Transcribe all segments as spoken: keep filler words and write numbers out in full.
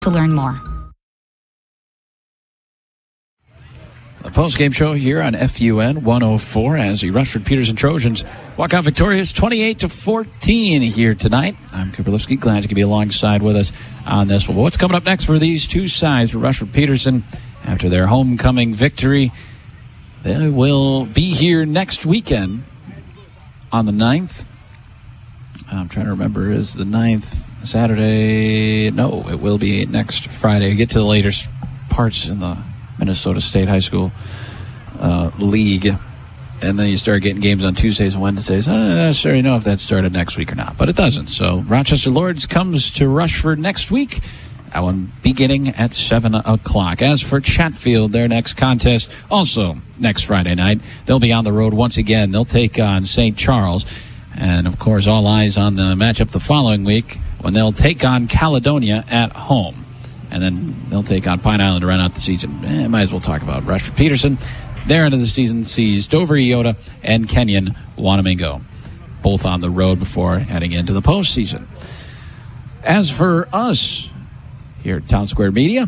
to learn more. The post-game show here on F U N one oh four as the Rushford Peterson Trojans walk out victorious twenty-eight to fourteen here tonight. I'm Cooper Lipsky, glad you can be alongside with us on this one. What's coming up next for these two sides for Rushford Peterson after their homecoming victory? They will be here next weekend on the ninth. I'm trying to remember, is the ninth Saturday? No, it will be next Friday. Get to the later parts in the Minnesota State High School uh, League, and then you start getting games on Tuesdays and Wednesdays. I don't necessarily know if that started next week or not, but it doesn't. So Rochester Lords comes to Rushford next week. That one beginning at seven o'clock. As for Chatfield, their next contest, also next Friday night. They'll be on the road once again. They'll take on Saint Charles. And, of course, all eyes on the matchup the following week when they'll take on Caledonia at home. And then they'll take on Pine Island to round out the season. Eh, might as well talk about Rushford Peterson. Their end of the season sees Dover Iota and Kenyon Wanamingo, both on the road before heading into the postseason. As for us here at Town Square Media,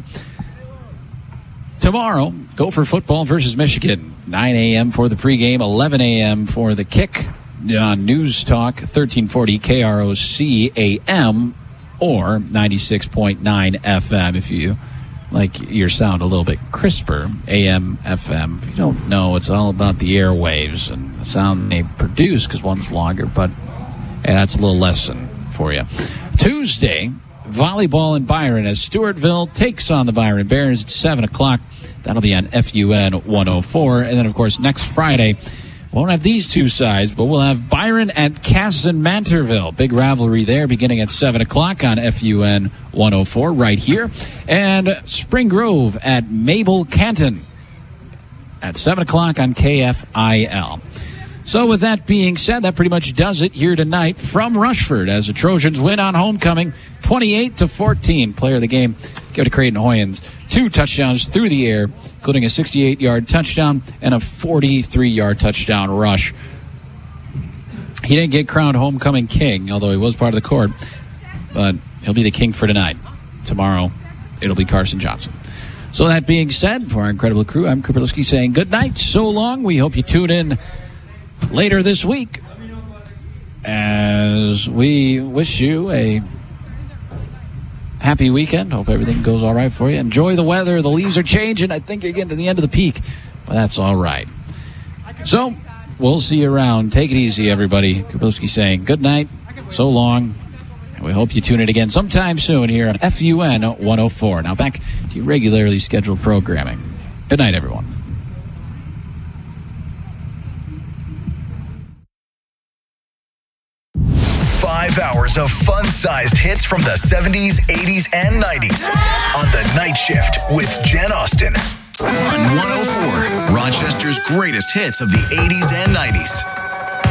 tomorrow, Gopher football versus Michigan. nine a.m. for the pregame, eleven a.m. for the kick on News Talk, thirteen forty K R O C A M. Or ninety-six point nine F M if you like your sound a little bit crisper. A M, F M. If you don't know, it's all about the airwaves and the sound they produce because one's longer, but yeah, that's a little lesson for you. Tuesday, volleyball in Byron as Stewartville takes on the Byron Bears at seven o'clock. That'll be on F U N one oh four. And then, of course, next Friday, won't have these two sides, but we'll have Byron at Casson-Mantorville. Big rivalry there beginning at seven o'clock on F U N one oh four right here. And Spring Grove at Mabel Canton at seven o'clock on K F I L. So with that being said, that pretty much does it here tonight from Rushford as the Trojans win on homecoming twenty-eight to fourteen. Player of the game, give it to Creighton Hoyens. Two touchdowns through the air, including a sixty-eight-yard touchdown and a forty-three-yard touchdown rush. He didn't get crowned homecoming king, although he was part of the court, but he'll be the king for tonight. Tomorrow, it'll be Carson Johnson. So that being said, for our incredible crew, I'm Cooper Lipsky saying good night. So long. We hope you tune in later this week as we wish you a happy weekend. Hope everything goes all right for you. Enjoy the weather. The leaves are changing. I think you're getting to the end of the peak, but that's all right. So we'll see you around. Take it easy, everybody. Cooper Lipsky saying good night. So long. And we hope you tune in again sometime soon here on F U N one oh four. Now back to your regularly scheduled programming. Good night, everyone. Five hours of fun-sized hits from the seventies, eighties, and nineties on The Night Shift with Jen Austen on one oh four, Rochester's greatest hits of the eighties and nineties.